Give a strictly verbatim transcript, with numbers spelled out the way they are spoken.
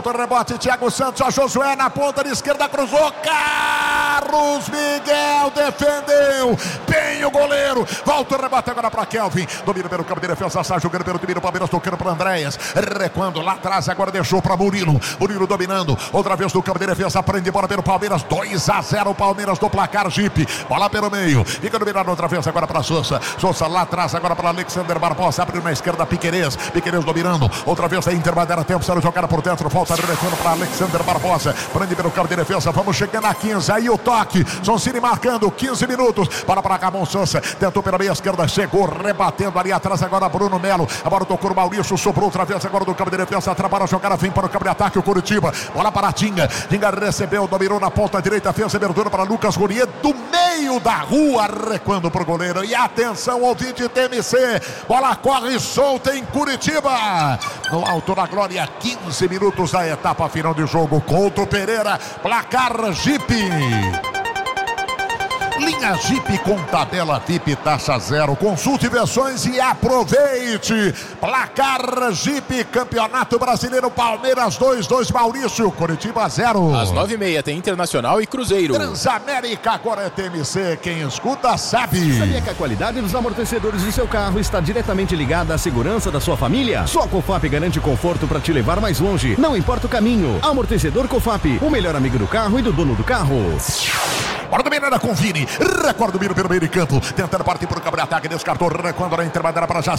Rebote, Thiago Santos, a Josué na ponta de esquerda, cruzou, Carlos Miguel defendeu, bem o goleiro, volta o rebote agora para Kelvin, domina pelo campo de defesa, sai jogando pelo time do Palmeiras, tocando para Andréas, recuando lá atrás, agora deixou para Murilo, Murilo dominando, outra vez no campo de defesa, prende bola pelo Palmeiras, dois a zero, Palmeiras do placar, Jeep, bola pelo meio, fica dominando outra vez agora para Sousa, Sousa lá atrás, agora para Alexander Barbosa, abriu na esquerda, Piquerez, Piquerez dominando, outra vez a Inter vai dar tempo, sendo jogada por dentro, volta recuando para Alexander Barbosa, prende pelo campo de defesa, vamos chegando a quinze, aí o toque, Soncini marcando, quinze minutos, para para Camon Sousa, tentou pela meia esquerda, chegou, rebatendo ali atrás, agora Bruno Melo, agora tocou o Maurício, sobrou outra vez agora do campo de defesa, trabalha a jogada, vem para o campo de ataque, o Curitiba, bola para Tinga, Tinga recebeu, dominou na ponta direita, fez abertura para Lucas Ronier, do meio da rua, recuando para o goleiro, e atenção, ouvinte T M C, bola corre solta em Curitiba, no Alto da Glória, quinze minutos da etapa final de jogo, Couto Pereira, placar Jeep. Linha Jeep com tabela V I P taxa zero. Consulte versões e aproveite. Placar Jeep, Campeonato Brasileiro, Palmeiras dois, dois Maurício, Curitiba zero. Às nove e meia tem Internacional e Cruzeiro. Transamérica, agora é T M C. Quem escuta sabe. Sabia que a qualidade dos amortecedores do seu carro está diretamente ligada à segurança da sua família? Só a Cofap garante conforto para te levar mais longe. Não importa o caminho. Amortecedor Cofap, o melhor amigo do carro e do dono do carro. Bora dominar com Vini, recorda o Miro pelo meio de campo, tentando partir para o campo de ataque, descartou, recuando na intermediária para Jaci.